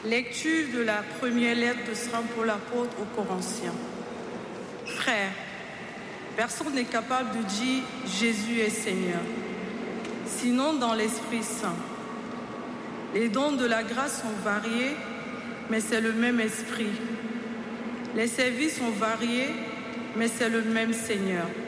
Lecture de la première lettre de Saint Paul apôtre aux Corinthiens. Frères, personne n'est capable de dire Jésus est Seigneur, sinon dans l'Esprit Saint. Les dons de la grâce sont variés, mais c'est le même Esprit. Les services sont variés, mais c'est le même Seigneur.